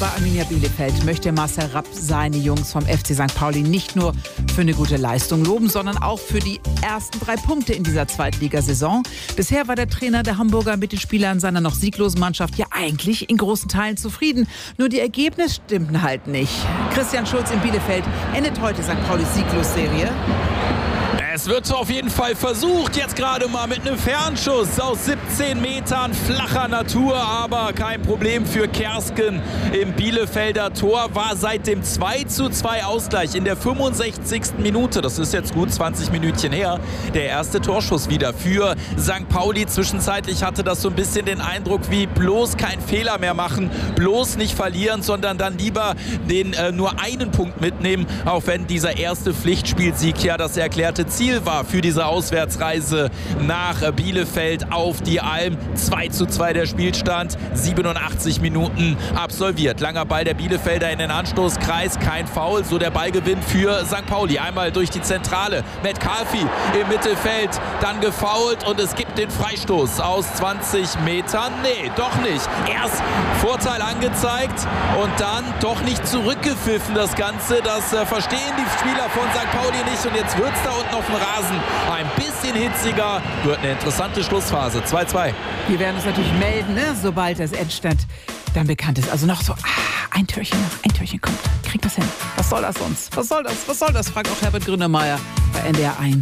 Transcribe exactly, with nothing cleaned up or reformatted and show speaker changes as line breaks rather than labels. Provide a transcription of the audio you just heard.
Bei Arminia Bielefeld möchte Marcel Rapp seine Jungs vom F C Sankt Pauli nicht nur für eine gute Leistung loben, sondern auch für die ersten drei Punkte in dieser Zweitligasaison. Bisher war der Trainer der Hamburger mit den Spielern seiner noch sieglosen Mannschaft ja eigentlich in großen Teilen zufrieden. Nur die Ergebnisse stimmten halt nicht. Christian Schulz in Bielefeld endet heute Sankt Paulis Sieglosserie.
Es wird auf jeden Fall versucht, jetzt gerade mal mit einem Fernschuss aus siebzehn Metern flacher Natur, aber kein Problem für Kersken im Bielefelder Tor. War seit dem zwei zu zwei Ausgleich in der fünfundsechzigsten Minute, das ist jetzt gut zwanzig Minütchen her, der erste Torschuss wieder für Sankt Pauli. Zwischenzeitlich hatte das so ein bisschen den Eindruck, wie bloß keinen Fehler mehr machen, bloß nicht verlieren, sondern dann lieber den äh, nur einen Punkt mitnehmen, auch wenn dieser erste Pflichtspielsieg ja das erklärte Ziel war für diese Auswärtsreise nach Bielefeld auf die Alm. zwei zu zwei der Spielstand, siebenundachtzig Minuten absolviert. Langer Ball der Bielefelder in den Anstoßkreis, kein Foul, so der Ballgewinn für Sankt Pauli. Einmal durch die Zentrale, Metcalfe im Mittelfeld, dann gefoult und es gibt den Freistoß aus zwanzig Metern. Nee, doch nicht. Erst Vorteil angezeigt und dann doch nicht zurückgepfiffen das Ganze. Das äh, verstehen die Spieler von Sankt Pauli nicht und jetzt wird es da unten auf dem Rasen ein bisschen hitziger. Wird eine interessante Schlussphase. zwei zu zwei.
Wir werden uns natürlich melden, ne, sobald das Endstand dann bekannt ist. Also noch so ah, ein Türchen noch, ein Türchen kommt. Kriegt das hin. Was soll das sonst? Was soll das? Was soll das? Fragt auch Herbert Grönemeyer bei N D R eins.